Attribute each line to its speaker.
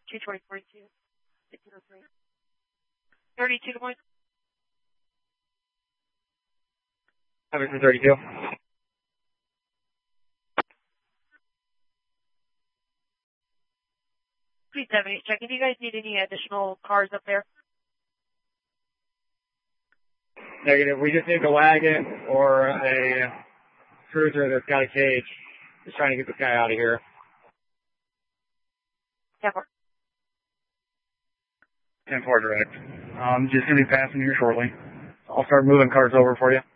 Speaker 1: 22042. 32 to 1.
Speaker 2: Everton 32.
Speaker 1: 370, check if you guys need any additional cars up there.
Speaker 2: Negative. We just need the wagon or a cruiser that's got a cage. Just trying to get this guy out of here.
Speaker 1: 10-4.
Speaker 2: 10-4 direct. Just going to be passing here shortly. I'll start moving cars over for you.